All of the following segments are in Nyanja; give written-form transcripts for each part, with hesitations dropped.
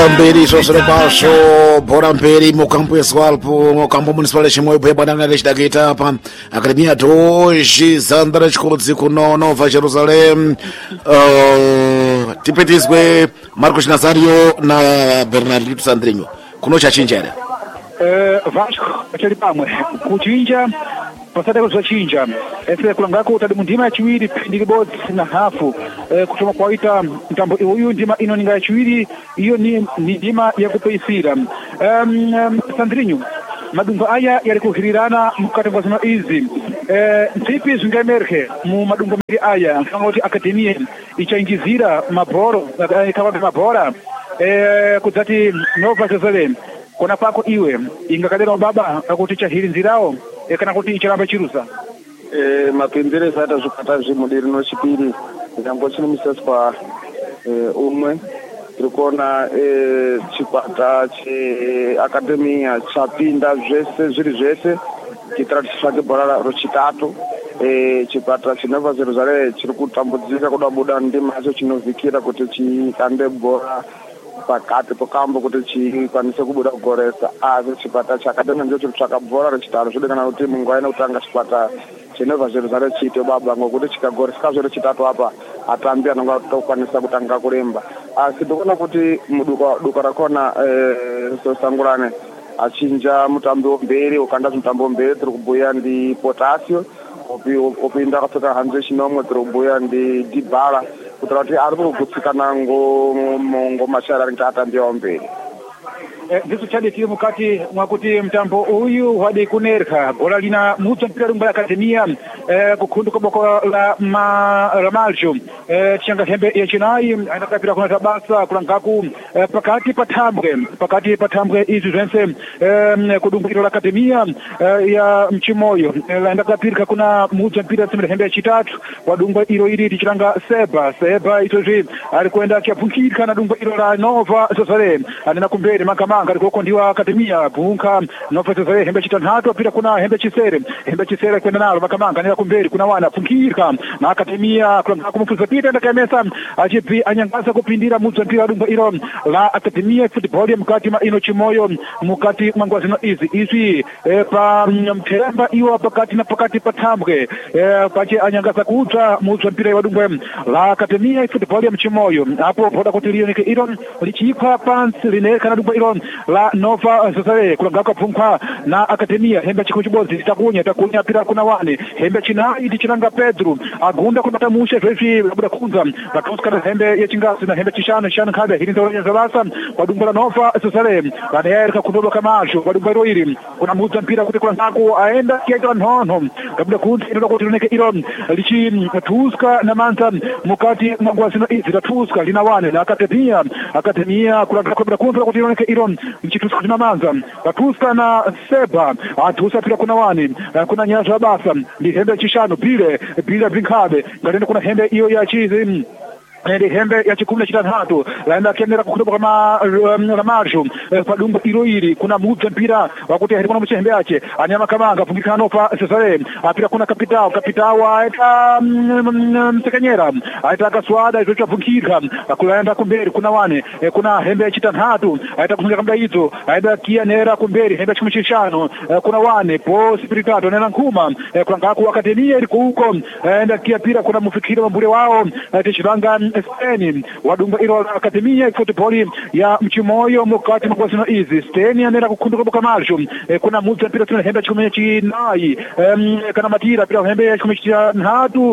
mbiri sosoro baixo bora mbiri mu campo eswalpo mu campo municipal de Chimoio banana de Dagita pa academia de hoje Zandra Chkodzi kuno Nova Jerusalém tipetiswe Marcos Nazario na Bernardito Sandrinho kuno chachinjera Vasco achali pamwe kuchinja pasada kuzachinja ese kulangako utadi mundima ya chiwiri pindi libodzi na hafu kutoma kwaita mtambo uyu ndima inoninga ya chiwiri iyo ni ndima ya kupeisira Sandrinho madungo aya yali kuhirirana mukati kwa zino izi ntipi zungemerke mu madungo miri aya ngoti akademia ichaingizira maboro kama mabora kudzati Nova Jerusalem kona pako iwe ingakadera baba akuticha hili nzirao kana kuti ichiramba chirusa mapembere sata zvikata zvimudiri nochipiri nyango chino misaswa umwe tirikuona chikwata cheakademia chapinda zvese zviri zvese kuitira kuti chitsvake bhora rochitatu chikwata chenova Jerusalem chiri kutambudzika kuda buda ndima yacho chinovhikira kuti chikambe bhora pakati pokambo kuti chikwanise kubuda kugoresa asi chikwata chakademia ndicho chiri kutsvaka bhora rechitatu zvode kana kuti munguva inotanga chikwata chenova Jerusalem chiite baba ngokuti chikagoresa zviro chitatu apa atambi anonga atokwanisa kutanga kuremba asi ndikuona kuti muduka rakona sosangurane achinja mutambo wemberi ukanda mutambo wemberi tiri kubhuya ndi Potasio opinda akapfeka hanzu chinomwe tiri kubhuya ndi Dybala kutira kuti ari kugutsikana ngomashara ringi atambi wemberi ndizo chadikire mukati mwakuti mtambo uyu wadi kunerha bora lina mutsa mpira rumba akademia kukhundu kwa boko la Maljo changa hembe ya chinai anakapira kuna tabasa kulangaku pakati patambwe izi zense kudumbukiro la akademia ya Mchimoyo anakapira kuna mutsa mpira tsimira hembe ya chitatu wadungwa ilo ili tichilanga seba itozi alikwenda kiapunkika na dungwa ilo la Nova Jerusalem anena kumbere makama ngaliko ndiwa akademia bunka Nova Jerusalem hembe chitanhatu apira kuna hembe chisere kwenda nalo makamanga nila kumberi kuna wana punkirika na akademia kuna kumufuza pita ndakamesa achipi anyangaza kupindira mutsa mpira adumba ilo la akademia football ya mkati ma ino Chimoyo mukati mangwazi no izi pa mtemba iwa pakati patambwe pache anyangaza kuta mutsa mpira ya adumba la akademia football ya Mchimoyo hapo poda kutilionike ilo lichipa pansi lineka na adumba ilo la Nova Jerusalem kulangaka punkwa na akademia hembe chikuchibozi takunya pira kuna wane hembe chinai tichilanga Pedro agunda kunata mushe zvezi labuda kunza lakauskana hembe yechingasi na hembe chishano khabe hirinza olenya zalasa wadumba la Nova Jerusalem vanayerika kunoba kamasho wadumba ilo iri kuna mudza mpira kuti kulangako aenda kiaita nhono labuda kunza inoda kuti loneke ilo lichi tuska na manza mukati mwangwazino izi tatuska lina wane na akademia kulangako labuda kunza kuti loneke ilo mchituska kuna manza watuska na seba atusa pira kuna wani kuna nyazo basa ni hembe chishano bile vinkhabe ngalende kuna hembe iyo ya chizi ndi hembe ya chikumi na chitanhatu laenda kienera kukhulupa kama la Maljo padumba ilo ili kuna mudza mpira wakuti hadi kuna mchembe yache anyama kamanga pungikana Nova Jerusalem apira kuna kapitao aita msekanyera aita kaswada izo chavunkika akulaenda kumberi kuna wane kuna hembe ya chitanhatu aita kufunga kamba hizo aita kienera kumberi hembe chikumi chishano kuna wane po spiritato nena nkuma kuna ngaku akademia ili kuhuko aenda kiapira kuna mufikira mambure wao tichilanga Steni wadunga ilo la akademia football ya Mchimoyo mukati mwazino izi Steni anera kukunduka boka Maljo kuna mudza mpira tuna hembe chikumi chinai kana matira pira hembe ya chikumi chitanhatu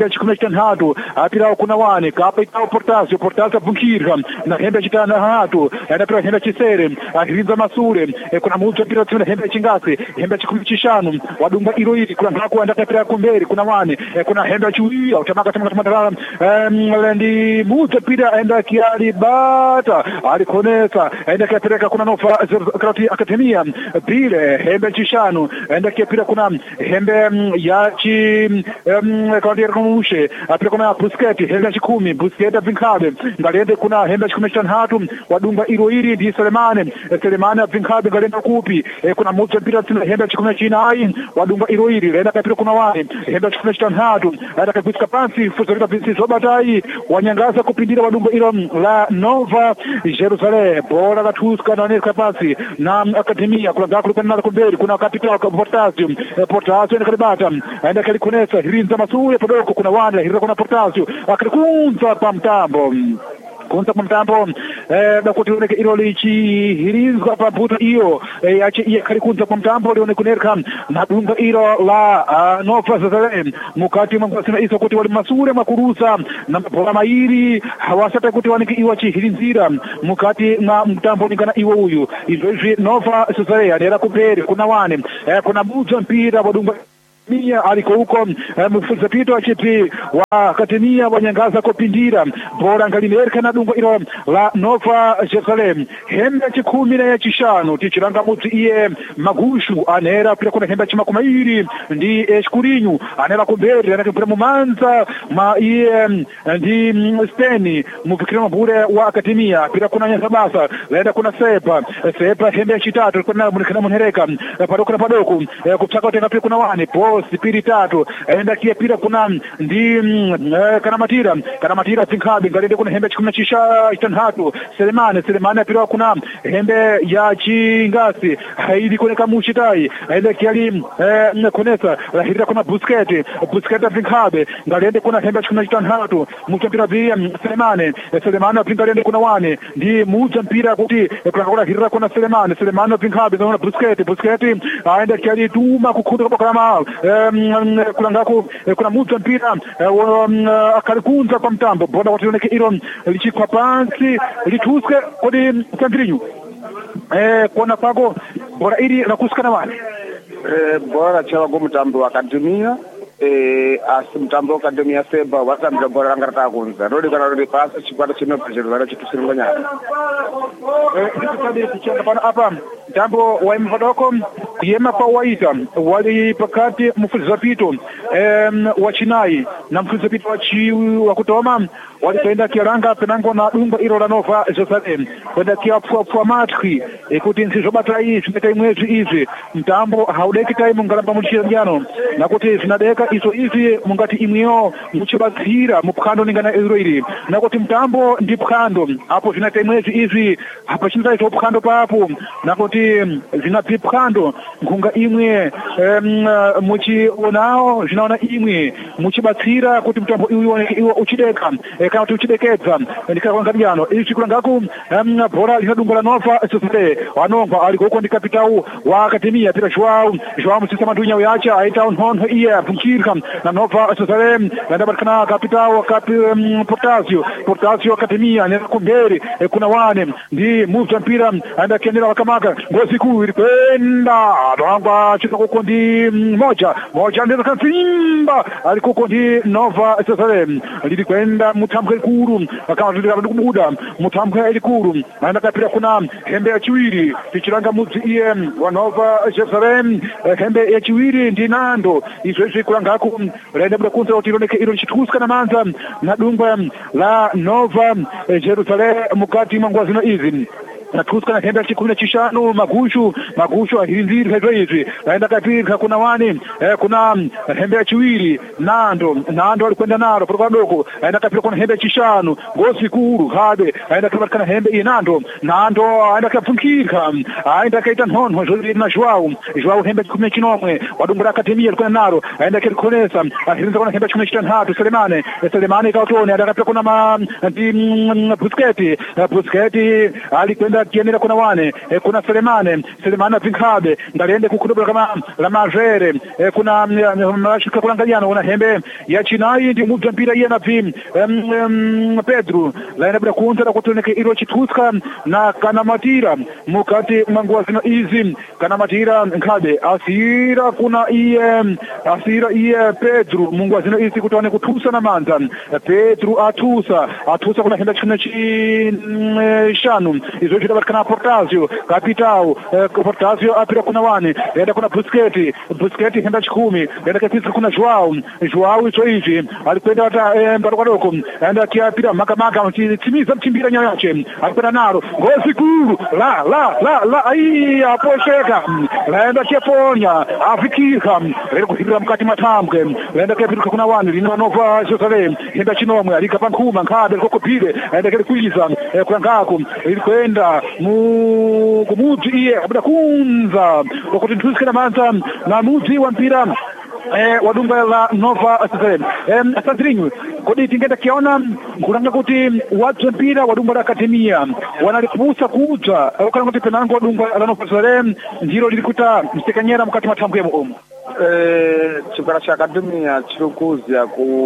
apira kuna wane kapa itao Portasio vunkirika na hembe chitanhatu pira hembe chisere akirinza masure kuna mudza mpira tuna hembe chingasi hembe chikumi chishanu wadunga ilo ili kuna ngako andaka pira kumberi kuna wane kuna hembe chiwi utamaka tamadala lendi mudza pira aenda kiali bata alikonesa aenda kiapireka kuna Nova akademia bile hembe chishanu aenda kiapira kuna hembe ya chi kaunti ya kumushe apira kuna Busquets hembe chikumi Busquets vinkhabe ngalende kuna hembe chikumi chitanhatu wadunga ilo ili ndi Selemane vinkhabe ngalende kupi kuna mudza pira tuna hembe chikumi chinai wadunga ilo ili lenda kiapira kuna wani hembe chikumi chitanhatu aenda kapitsika pansi fuzorika pinsi zobatai wanyangaza kupindira wadumba ilo la Nova Jerusalem. Bora la tuska na neka pasi na akademia kulanga kulipana na kumberi kuna capital Potassium Potassium kalibata aenda kalikunesa hirinza masuya podoko kuna wanda hirira kuna Potassium akalikunza pa mtambo kunza kwa mtambo dakuti uneke ilo lichi hirizwa pa mputa iyo achi iya kalikunza kwa mtambo lione kunerka na dunga ilo la Nova Jerusalem mukati mwasina iso kuti wali masure makurusa na mapola mairi hawasata kuti waneke iwa chi hirinzira mukati na mtambo nikana iwa uyu izo Nova Jerusalem anera kuperi kuna wane kuna muza mpira wadunga Mia aliko huko mfuzapito achipi wa Katemia wanyangaza kupindira bora ngalinereka na dungo ilo la Nova Jerusalem hembe chikumi na ya chishanu tichiranga muti iye Magushu anera pira kuna hembe chimakumairi ndi Shkurinyu anera kumberi anakipira mumanza ma iye ndi Steni mufikira mabure wa Katemia pira kuna Nyasabasa laenda kuna Sepa hembe chitatu kuna munikana munhereka padoko na padoko kutaka utenga pira kuna wane sipiri tatu enda kia pira kuna ndi Kanamatira Zinkhabi ngalinde kuna hembe chikumi na chitanhatu Selemane pira kuna hembe ya Chingasi haidi kuna kamushitai enda kiali kunesa lahirira kuna Busquets Zinkhabi ngalinde kuna hembe chikumi na chitanhatu muchampira via Selemane ngalinde kuna wane ndi muchampira kuti kuna hirira kuna Selemane Zinkhabi kuna Busquets aenda kiali tuma kukunda kwa kama kulangako kuna mutu mpira akalikunza kwa mtambo boda wationeke ilo lichikwa pansi lituske kodi Sandrinyu kuona pako bora ili nakusikana wale bora chawa go mtambo wa Akademia asi mtambo wa Akademia Seba watambira bora rangarata kunza rodi kana rodi pasa chikwata chino pajero chitusirunga nyaka ndikutabi kuchanga pana hapa mtambo wa mfadoko yema kwa waita wali pakati mfuzapito wa Chinai na mfuzapito wa Kutoma walipenda kiaranga penango na dunga ilo la Nova Jerusalem kwenda kia matri kuti nsizobata hii sineka imwezi hizi mtambo haudeki time ngalamba mulishira njano na kuti zinadeka iso hizi mungati imweo muchibathira mupkando ningana ilo ili na kuti mtambo ndi pkando hapo zineka imwezi hizi hapa chinza iso pkando papo na kuti zinapipkando ngunga imwe muchionao zinaona imwe muchibathira kuti mtambo iwo uchideka kama tuchidekeza ndikakwangaliano ichi kulangako bora linadunga la Nova Jerusalem wanonga aliko huko ndi kapitau wa Akademia pira Joao msisa mandunya uyacha aita onho iya punkirka na Nova Jerusalem nda barkana kapitau Potassium Akademia ni kumberi kuna wane ndi move mpira anda kendera wakamaka ngozi kuu ilipenda ndanga chikoko ndi moja ndio kasimba aliko ndi Nova Jerusalem lilikwenda mutambo kuru kama vile kubuda mutambo elikuru anda kapira kuna hembe ya chiwiri tichiranga muzi iye wa Nova Jerusalem hembe ya chiwiri ndi Nando izwezi kulangako renda bula kunza otironeke ilo chituska na manza na dungwa la Nova Jerusalem mukati mangwazino izi natuska na hembe chikumi na chishanu Magushu ahirinziri hezwa hizi laenda kapirika kuna wani kuna hembe ya chiwiri Nando alikwenda naro kwa doko laenda kapirika kuna hembe chishanu gosi kuru habe laenda kapirika hembe i Nando aenda kapunkirika aenda kaita nhono jori na Joao hembe chikumi na chinomwe wadungura Akademia alikwenda naro aenda kilikonesa ahirinza kuna hembe chikumi na chitanhatu Selemane kautone aenda kapirika kuna Busquets alikwenda kienera kuna wane kuna Selemane Zinkhabi ndalende kukudoba kama la Majere kuna mashika kulangaliana una hembe ya Chinai ndi mutu mpira yena vi Pedro laenda bila kuunza na kutoneke ilo chituska na Kanamatira mukati mangwazino izi Kanamatira Nkhabe asira kuna iye Pedro mungwazino izi kutone kutusa na manza Pedro atusa kuna hembe chikuna chishanu izo mpira patikana Portazio Capitao Portazio apira kuna wani enda kuna Busquets henda chikumi enda kapisa kuna Joao icho hivi alikwenda hata mbaroko enda kiapira makamaka mtimiza mchimbira nyayo yake alikwenda nalo ngozi kuru la ai aposheka laenda kiaponya afikika lero kuhira mkati matambwe laenda kiapira kuna wani linova Jerusalem henda chinomwe alikapa nkuma nkabe kokopile enda kuiza kulangako ilikwenda kumuji iye abda kunza wakati tusikana manza na muji wa mpira wadumba la Nova Jerusalem Sandrinho kodi tingenda kiona kulanga kuti watu mpira wadumba la Akademia wanalipusa kuuza wakati kuti penango wadumba la Nova Jerusalem ndiro lilikuta msekanyera mkati matambwe ya muomo chipara cha Akademia chirukuzya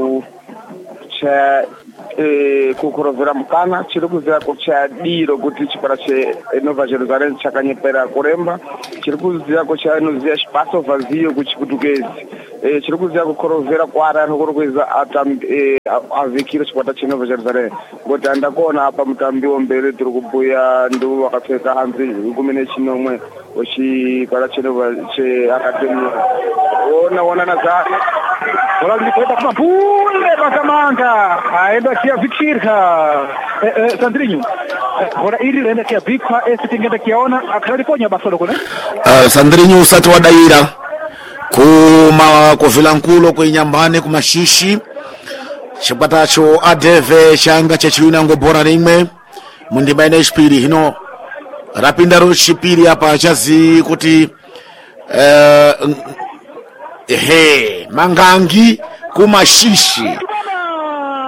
kukorovera mukana chirikuzira kucha diro kuti chipara che Nova Jerusalem chakanyepera kuremba chirikuzira kucha inoziya espaço vazio kuchikutukezi chirikuzira kukorovera kwara nokurokweza avikiro chikwata che Nova Jerusalem ngoti andakona apa mutambi wombere tiri kubhuya ndo wakapfeka hanzi kumene chinomwe uchipara che Akademia ona nazari wala lilikwenda kama bule makamanga aenda kia vikirka Sandrinho bora ili lenda kia vikwa tingenda kiona akaliponya basolo kone Sandrinho usati wa daira kuma kuvilankulo kwenyambane kumashishi chipatacho adeve changa chachiwinango bora rimwe mundima ina chipiri hino rapindaro chipiri apa chazi kuti mangangi kumashishi